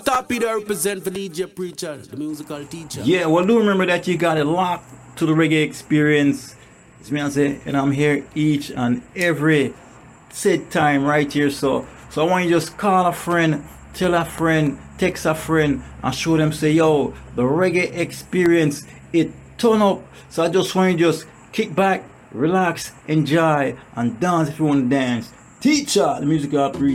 Stop it, I represent for DJ Preacher, the musical teacher. Yeah, well, do remember that you got it locked to the reggae experience. It's me, I say, and I'm here each and every set time right here. So I want you to just call a friend, tell a friend, text a friend, and show them, say, yo, the reggae experience, it turn up. So I just want you to just kick back, relax, enjoy, and dance if you want to dance. Teacher, the musical preacher.